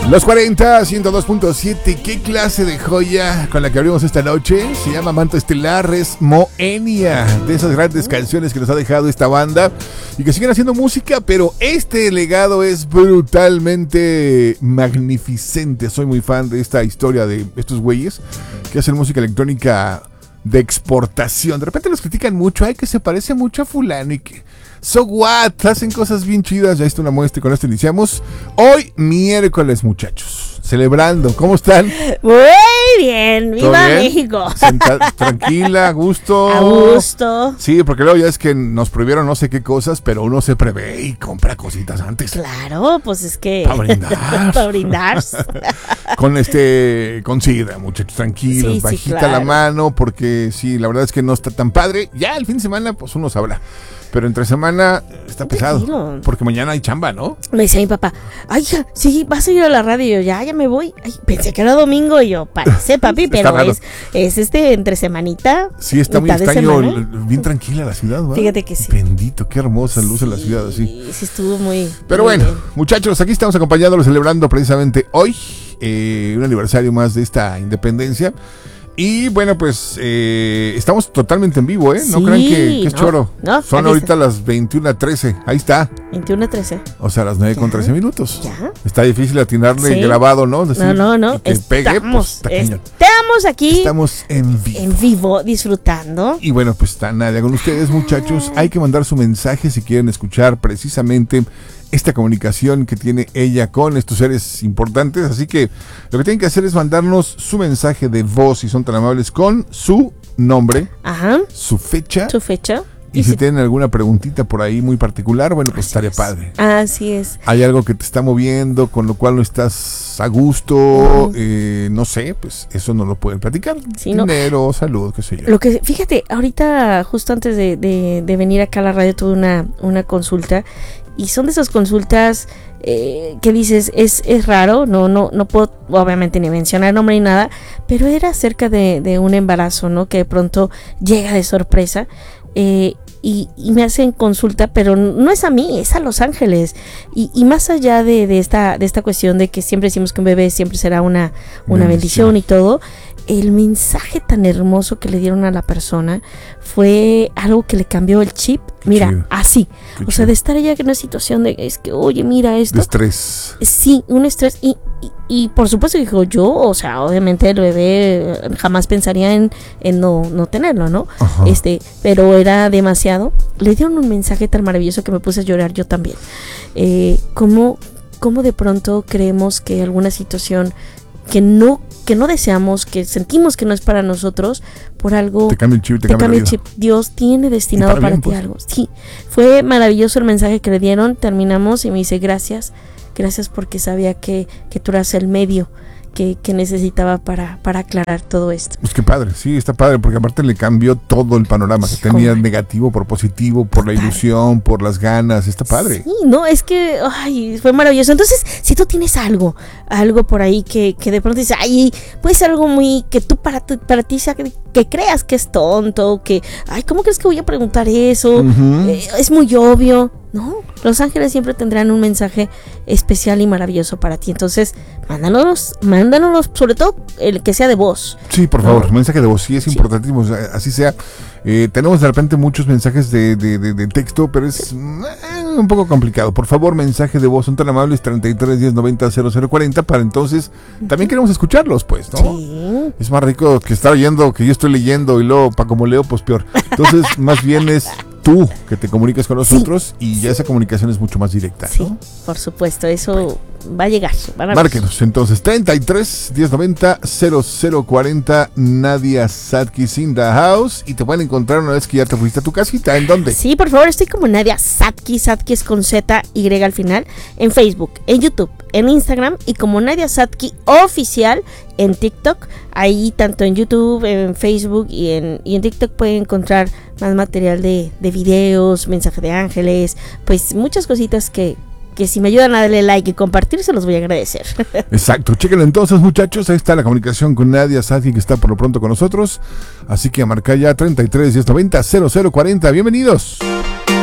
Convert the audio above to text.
Los 40, 102.7, qué clase de joya con la que abrimos esta noche. Se llama Manto Estelar, es Moenia, de esas grandes canciones que nos ha dejado esta banda y que siguen haciendo música, pero este legado es brutalmente magnificente. Soy muy fan de esta historia de estos güeyes que hacen música electrónica de exportación. De repente los critican mucho, ay, que se parece mucho a fulano y que... So what, hacen cosas bien chidas. Ya está una muestra y con esto iniciamos. Hoy miércoles, muchachos, celebrando. ¿Cómo están? Muy bien, viva bien? México. Tranquila, a gusto. A gusto. Sí, porque luego ya es que nos prohibieron no sé qué cosas, pero uno se prevé y compra cositas antes. Claro, pues es que... Para brindar. Para brindar. Con sidra, muchachos, tranquilos, sí, bajita claro. la mano, porque sí, la verdad es que no está tan padre. Ya el fin de semana, pues uno sabrá. Pero entre semana está pesado. Tranquilo. Porque mañana hay chamba, ¿no? Me decía mi papá, ay, hija, sí, vas a ir a la radio. Y yo, ya me voy. Ay, pensé que era domingo. Y yo, parece, papi, pero es entre semanita. Sí, está muy extraño, bien tranquila la ciudad, ¿verdad? Fíjate que sí. Bendito, qué hermosa luce la ciudad así. Sí, estuvo muy... Pero muy bueno, bien. muchachos, aquí estamos acompañándolos, celebrando precisamente hoy un aniversario más de esta independencia. Y bueno, pues estamos totalmente en vivo, ¿eh? No Sí, crean que es choro. No, son ahorita las 21:13. Ahí está. 21:13. O sea, las 9:13 minutos. Ya. Está difícil atinarle grabado, ¿no? Decir, No. Que pegue, pues, Estamos aquí. Estamos en vivo. En vivo, disfrutando. Y bueno, pues está Nadia con ustedes, muchachos. Hay que mandar su mensaje si quieren escuchar precisamente esta comunicación que tiene ella con estos seres importantes. Así que lo que tienen que hacer es mandarnos su mensaje de voz, si son tan amables, con su nombre, Ajá. su fecha. Y si tienen alguna preguntita por ahí muy particular, bueno, pues estaría padre. Así es. Hay algo que te está moviendo, con lo cual no estás a gusto, no sé, pues eso no lo pueden platicar. Sí, dinero, salud, qué sé yo. Lo que, fíjate, ahorita, justo antes de venir acá a la radio, tuve una consulta. Y son de esas consultas que dices, es raro, no puedo obviamente ni mencionar nombre ni nada, pero era acerca de un embarazo, ¿no? Que de pronto llega de sorpresa. Y me hacen consulta, pero no es a mí, es a Los Ángeles. Y más allá de esta cuestión de que siempre decimos que un bebé siempre será una bendición y todo, el mensaje tan hermoso que le dieron a la persona fue algo que le cambió el chip. Mira, chido. Así. O sea, de estar ella en una situación de, es que, oye, mira esto. De estrés. Sí, un estrés. Y por supuesto dijo yo, o sea, obviamente el bebé jamás pensaría en no tenerlo, ¿no? Ajá. Pero era demasiado. Le dieron un mensaje tan maravilloso que me puse a llorar yo también. Cómo de pronto creemos que alguna situación que no deseamos, que sentimos que no es para nosotros, por algo te cambia el chip, te cambia el chip. Dios tiene destinado para ti algo. Sí, fue maravilloso el mensaje que le dieron. Terminamos y me dice gracias porque sabía que tú eras el medio que necesitaba para aclarar todo esto. Pues qué padre, sí, está padre, porque aparte le cambió todo el panorama que tenía, negativo por positivo, por la ilusión, por las ganas, está padre. Sí, no, es que fue maravilloso. Entonces, si tú tienes algo por ahí que de pronto dices, ay, puede ser algo muy, que tú para ti sea que creas que es tonto, que, ay, ¿cómo crees que voy a preguntar eso? Uh-huh. Es muy obvio. No, Los Ángeles siempre tendrán un mensaje especial y maravilloso para ti. Entonces, mándanos, sobre todo el que sea de voz. Sí, por favor, mensaje de voz, sí, es importantísimo, o sea, así sea. Tenemos de repente muchos mensajes de texto, pero es un poco complicado. Por favor, mensaje de voz, son tan amables, 33 10 90 0040, para entonces también queremos escucharlos, pues, ¿no? Sí. Es más rico que estar oyendo, que yo estoy leyendo y luego, para como leo, pues peor. Entonces, más bien es tú que te comunicas con nosotros y ya esa comunicación es mucho más directa, ¿no? Sí, por supuesto, eso va a llegar. Márquenos, entonces, 33 1090 0040, Nadia Sadkis in the house, y te pueden encontrar una vez que ya te fuiste a tu casita. ¿En dónde? Sí, por favor, estoy como Nadia Sadkis con ZY al final, en Facebook, en YouTube, en Instagram, y como Nadia Sadki Oficial en TikTok. Ahí tanto en YouTube, en Facebook y en TikTok pueden encontrar más material de videos, mensaje de ángeles, pues muchas cositas que si me ayudan a darle like y compartir, se los voy a agradecer. Exacto, chéquenlo entonces, muchachos. Ahí está la comunicación con Nadia Sadki, que está por lo pronto con nosotros. Así que a marcar ya 33 1090 0040. Bienvenidos.